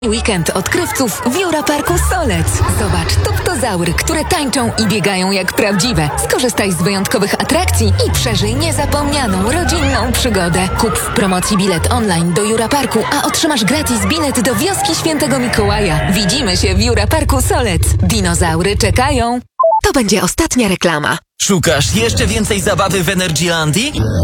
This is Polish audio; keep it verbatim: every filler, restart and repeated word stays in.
Weekend odkrywców w Jura Parku Solec. Zobacz tuptozaury, które tańczą i biegają jak prawdziwe. Skorzystaj z wyjątkowych atrakcji i przeżyj niezapomnianą rodzinną przygodę. Kup w promocji bilet online do Jura Parku, a otrzymasz gratis bilet do wioski Świętego Mikołaja. Widzimy się w Jura Parku Solec. Dinozaury czekają. To będzie ostatnia reklama. Szukasz jeszcze więcej zabawy w Energylandii?